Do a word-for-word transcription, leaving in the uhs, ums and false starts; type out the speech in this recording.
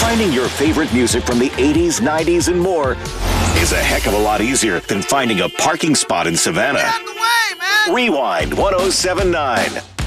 Finding your favorite music from the eighties, nineties, and more is a heck of a lot easier than finding a parking spot in Savannah. Get out the way, man! Rewind one oh seven point nine.